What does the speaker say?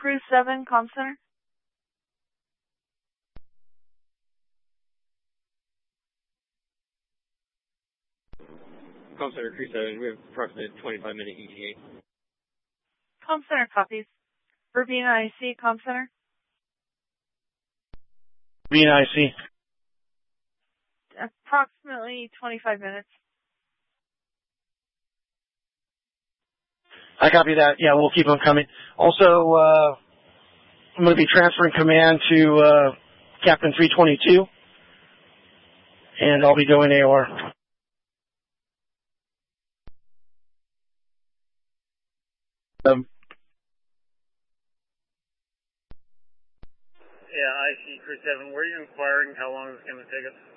Crew 7, Comm Center. Comm Center, Crew 7, we have approximately 25-minute ETA. Comm Center copies. Verbena IC, Comm Center. Verbena IC. Approximately 25 minutes. I copy that. Yeah, we'll keep them coming. Also, I'm going to be transferring command to Captain 322, and I'll be going AOR. Yeah, IC Crew 7, where are you inquiring? How long is it going to take us?